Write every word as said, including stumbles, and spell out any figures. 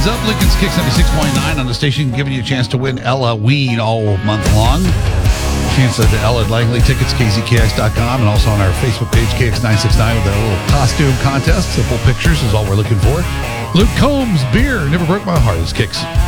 up? Lincoln's Kicks ninety-six point nine on the station, giving you a chance to win Ella Weed all month long. Chance at the Ella Langley tickets, K Z K X dot com, and also on our Facebook page, K X nine sixty-nine, with that little costume contest. Simple pictures is all we're looking for. Luke Combs, Beer, Never Broke My Heart is Kicks.